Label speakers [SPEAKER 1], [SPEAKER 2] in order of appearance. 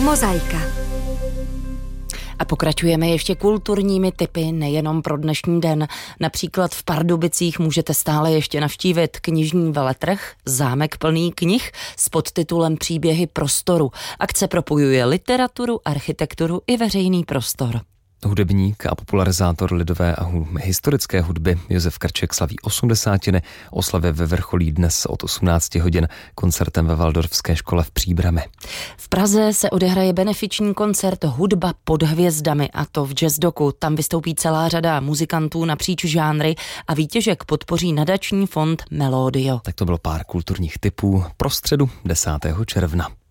[SPEAKER 1] Mozaika.
[SPEAKER 2] A pokračujeme ještě kulturními tipy nejenom pro dnešní den. Například v Pardubicích můžete stále ještě navštívit knižní veletrh Zámek plný knih s podtitulem Příběhy prostoru. Akce propojuje literaturu, architekturu i veřejný prostor.
[SPEAKER 3] Hudebník a popularizátor lidové a historické hudby Josef Krček slaví 80. Oslavě ve vrcholí dnes od 18 hodin koncertem ve Valdorfské škole v Příbrami.
[SPEAKER 2] V Praze se odehraje benefiční koncert Hudba pod hvězdami, a to v Jazzdoku. Tam vystoupí celá řada muzikantů napříč žánry a výtěžek podpoří nadační fond Melodio.
[SPEAKER 3] Tak to bylo pár kulturních tipů pro středu 10. června.